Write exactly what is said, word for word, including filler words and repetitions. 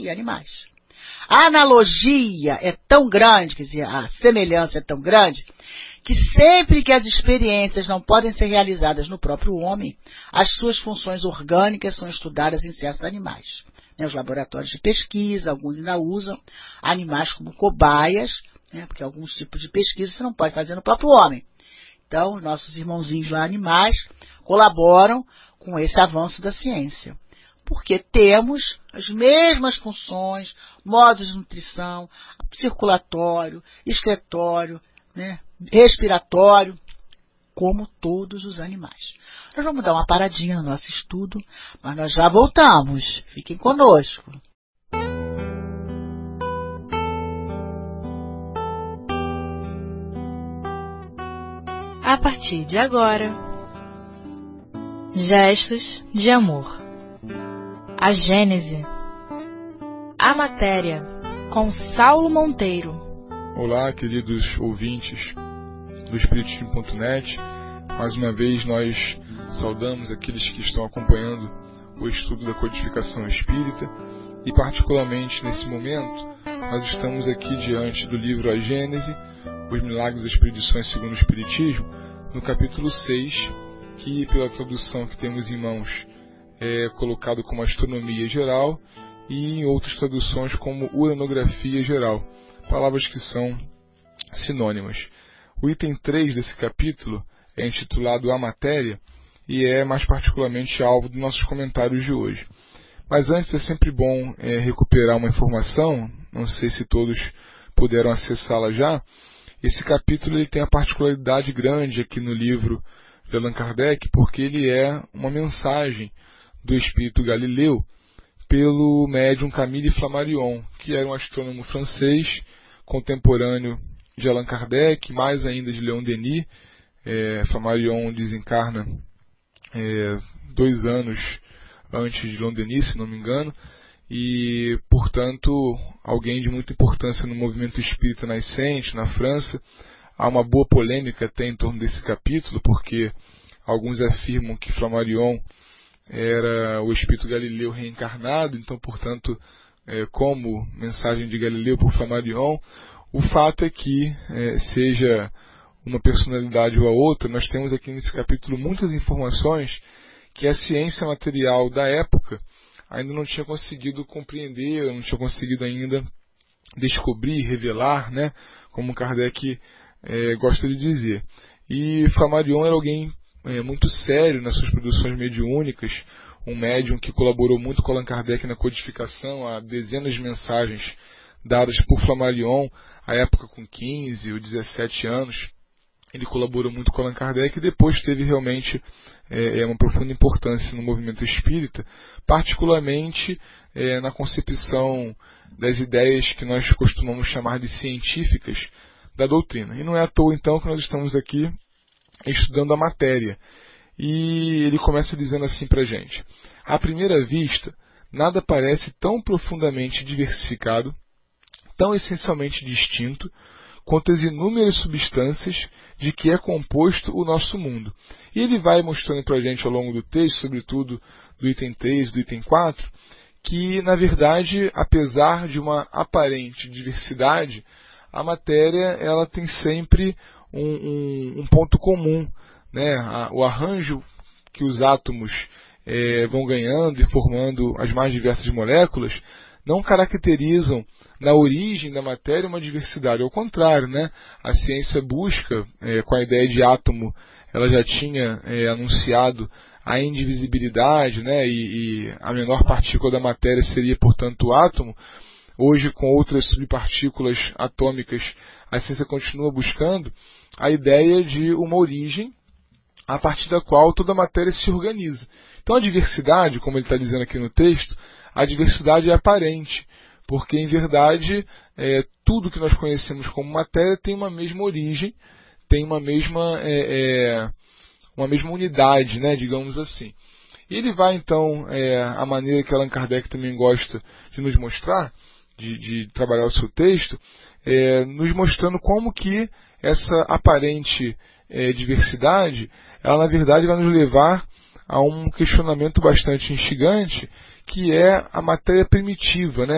e animais. A analogia é tão grande, quer dizer, a semelhança é tão grande, que sempre que as experiências não podem ser realizadas no próprio homem, as suas funções orgânicas são estudadas em certos animais. Os laboratórios de pesquisa, alguns ainda usam animais como cobaias, né, porque alguns tipos de pesquisa você não pode fazer no próprio homem. Então, nossos irmãozinhos lá, animais, colaboram com esse avanço da ciência. Porque temos as mesmas funções, modos de nutrição, circulatório, excretório, né, respiratório, como todos os animais. Nós vamos dar uma paradinha no nosso estudo, mas nós já voltamos. Fiquem conosco. A partir de agora, gestos de amor. A Gênese. A matéria, com Saulo Monteiro. Olá, queridos ouvintes do Espiritismo ponto net. Mais uma vez nós saudamos aqueles que estão acompanhando o estudo da codificação espírita e particularmente nesse momento nós estamos aqui diante do livro A Gênese, Os Milagres das Expedições segundo o Espiritismo, no capítulo seis, que pela tradução que temos em mãos é colocado como Astronomia Geral e em outras traduções como Uranografia Geral, palavras que são sinônimas. O item três desse capítulo é intitulado A Matéria e é mais particularmente alvo dos nossos comentários de hoje. Mas antes é sempre bom é, recuperar uma informação, não sei se todos puderam acessá-la já. Esse capítulo ele tem a particularidade grande aqui no livro de Allan Kardec, porque ele é uma mensagem do espírito Galileu pelo médium Camille Flammarion, que era um astrônomo francês, contemporâneo de Allan Kardec, mais ainda de Leon Denis. É, Flammarion desencarna é, dois anos antes de Leon Denis, se não me engano, e, portanto, alguém de muita importância no movimento espírita nascente na França. Há uma boa polêmica até em torno desse capítulo, porque alguns afirmam que Flammarion era o espírito Galileu reencarnado, então, portanto, é, como mensagem de Galileu por Flammarion. O fato é que, é, seja uma personalidade ou a outra, nós temos aqui nesse capítulo muitas informações que a ciência material da época ainda não tinha conseguido compreender, não tinha conseguido ainda descobrir, revelar, né, como Kardec é, gosta de dizer. E Flammarion era alguém é, muito sério nas suas produções mediúnicas, um médium que colaborou muito com Allan Kardec na codificação, há dezenas de mensagens dadas por Flammarion, à época com quinze ou dezessete anos. Ele colaborou muito com Allan Kardec e depois teve realmente é, uma profunda importância no movimento espírita, particularmente é, na concepção das ideias que nós costumamos chamar de científicas da doutrina. E não é à toa, então, que nós estamos aqui estudando a matéria. E ele começa dizendo assim para a gente: à primeira vista, nada parece tão profundamente diversificado, tão essencialmente distinto, quanto as inúmeras substâncias de que é composto o nosso mundo. E ele vai mostrando para a gente ao longo do texto, sobretudo do item três, do item quatro, que, na verdade, apesar de uma aparente diversidade, a matéria ela tem sempre um, um, um ponto comum, né? O arranjo que os átomos é, vão ganhando e formando as mais diversas moléculas não caracterizam na origem da matéria uma diversidade. Ao contrário, né? A ciência busca, é, com a ideia de átomo, ela já tinha é, anunciado a indivisibilidade, né? e, e a menor partícula da matéria seria, portanto, o átomo. Hoje, com outras subpartículas atômicas, a ciência continua buscando a ideia de uma origem a partir da qual toda a matéria se organiza. Então a diversidade, como ele está dizendo aqui no texto, a diversidade é aparente, porque em verdade é, tudo que nós conhecemos como matéria tem uma mesma origem, tem uma mesma, é, é, uma mesma unidade, né, digamos assim. E ele vai então, é, a maneira que Allan Kardec também gosta de nos mostrar, de, de trabalhar o seu texto, é, nos mostrando como que essa aparente é, diversidade, ela na verdade vai nos levar a um questionamento bastante instigante, que é a matéria primitiva, né?